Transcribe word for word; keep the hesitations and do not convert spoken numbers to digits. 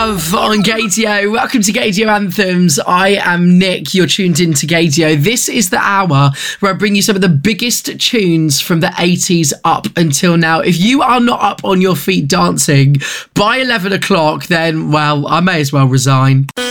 Love on Gaydio. Welcome to Gaydio Anthems. I am Nick. You're tuned in to Gaydio. This is the hour where I bring you some of the biggest tunes from the eighties up until now. If you are not up on your feet dancing by eleven o'clock, then, well, I may as well resign.